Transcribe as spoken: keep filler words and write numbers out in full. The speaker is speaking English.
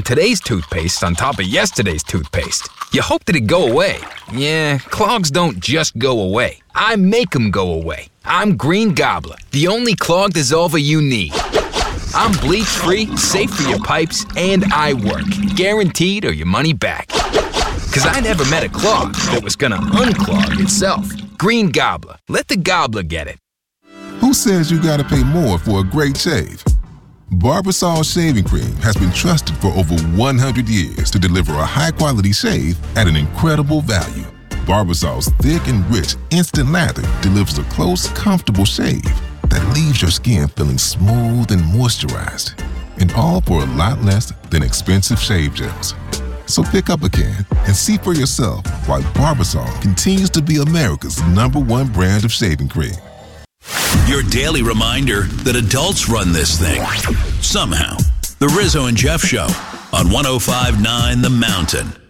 today's toothpaste on top of yesterday's toothpaste. You hope that it go away. Yeah, clogs don't just go away. I make them go away. I'm Green Gobbler, the only clog dissolver you need. I'm bleach-free, safe for your pipes, and I work. Guaranteed or your money back. Because I never met a clog that was gonna unclog itself. Green Gobbler. Let the gobbler get it. Who says you gotta pay more for a great shave? Barbasol Shaving Cream has been trusted for over one hundred years to deliver a high-quality shave at an incredible value. Barbasol's thick and rich instant lather delivers a close, comfortable shave that leaves your skin feeling smooth and moisturized, and all for a lot less than expensive shave gels. So pick up a can and see for yourself why Barbasol continues to be America's number one brand of shaving cream. Your daily reminder that adults run this thing. Somehow. The Rizzo and Jeff Show on one oh five point nine The Mountain.